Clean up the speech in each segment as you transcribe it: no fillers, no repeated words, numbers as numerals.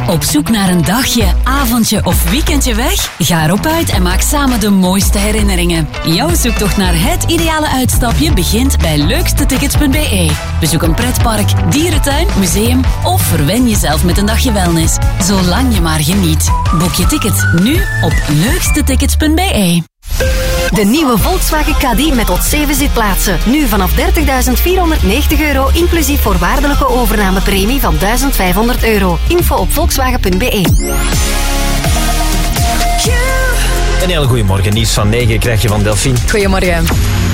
Op zoek naar een dagje, avondje of weekendje weg? Ga erop uit en maak samen de mooiste herinneringen. Jouw zoektocht naar het ideale uitstapje begint bij leukstetickets.be. Bezoek een pretpark, dierentuin, museum of verwen jezelf met een dagje wellness. Zolang je maar geniet. Boek je ticket nu op leukstetickets.be. De nieuwe Volkswagen Caddy met tot 7 zitplaatsen. Nu vanaf €30.490 inclusief voorwaardelijke overnamepremie van €1.500. Info op volkswagen.be. Een hele goede morgen. Nieuws van 9 krijg je van Delphine. Goedemorgen.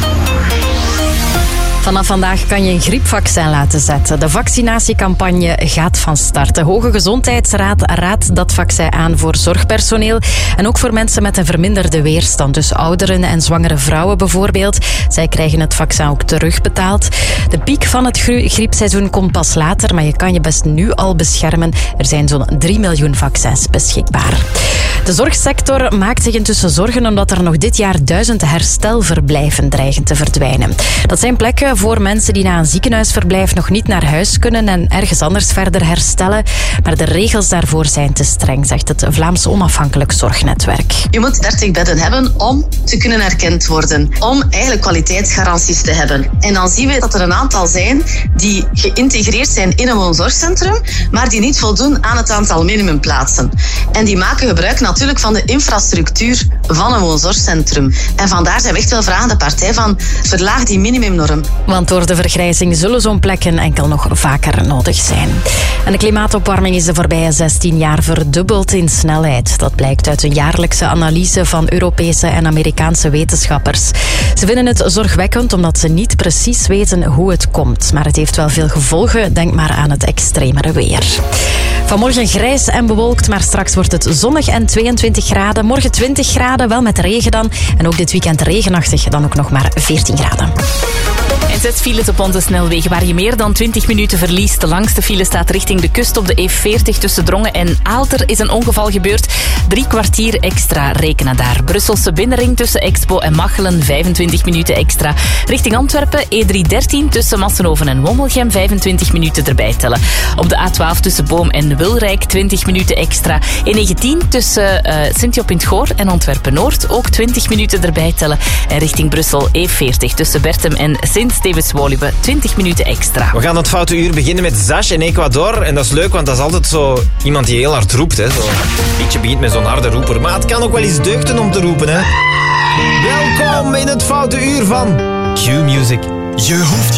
Vanaf vandaag kan je een griepvaccin laten zetten. De vaccinatiecampagne gaat van start. De Hoge Gezondheidsraad raadt dat vaccin aan voor zorgpersoneel en ook voor mensen met een verminderde weerstand. Dus ouderen en zwangere vrouwen bijvoorbeeld. Zij krijgen het vaccin ook terugbetaald. De piek van het griepseizoen komt pas later, maar je kan je best nu al beschermen. Er zijn zo'n 3 miljoen vaccins beschikbaar. De zorgsector maakt zich intussen zorgen omdat er nog dit jaar 1000 herstelverblijven dreigen te verdwijnen. Dat zijn plekken voor mensen die na een ziekenhuisverblijf nog niet naar huis kunnen en ergens anders verder herstellen. Maar de regels daarvoor zijn te streng, zegt het Vlaams Onafhankelijk Zorgnetwerk. Je moet 30 bedden hebben om te kunnen erkend worden. Om eigenlijk kwaliteitsgaranties te hebben. En dan zien we dat er een aantal zijn die geïntegreerd zijn in een woonzorgcentrum, maar die niet voldoen aan het aantal minimumplaatsen. En die maken gebruik natuurlijk van de infrastructuur van een woonzorgcentrum. En vandaar zijn we echt wel vragen aan de partij van verlaag die minimumnorm. Want door de vergrijzing zullen zo'n plekken enkel nog vaker nodig zijn. En de klimaatopwarming is de voorbije 16 jaar verdubbeld in snelheid. Dat blijkt uit een jaarlijkse analyse van Europese en Amerikaanse wetenschappers. Ze vinden het zorgwekkend omdat ze niet precies weten hoe het komt. Maar het heeft wel veel gevolgen. Denk maar aan het extremere weer. Vanmorgen grijs en bewolkt, maar straks wordt het zonnig en 22 graden. Morgen 20 graden, wel met regen dan. En ook dit weekend regenachtig, dan ook nog maar 14 graden. En 6 files op onze snelwegen waar je meer dan 20 minuten verliest. De langste file staat richting de kust op de E40 tussen Drongen en Aalter is een ongeval gebeurd. 3 kwartier extra rekenen daar. Brusselse binnenring tussen Expo en Machelen 25 minuten extra. Richting Antwerpen E313 tussen Massenhoven en Wommelgem 25 minuten erbij tellen. Op de A12 tussen Boom en Wilrijk 20 minuten extra. E19 tussen Sint-Job in het Goor en Antwerpen-Noord ook 20 minuten erbij tellen. En richting Brussel E40 tussen Bertem en Sint-Stevens-Woluwe 20 minuten extra. We gaan het foute uur beginnen met Zash in Ecuador. En dat is leuk, want dat is altijd zo iemand die heel hard roept. Hè. Zo. Een liedje begint met zo'n harde roeper. Maar het kan ook wel eens deugden om te roepen. Hè. Welkom in het foute uur van Q-Music. Je hoeft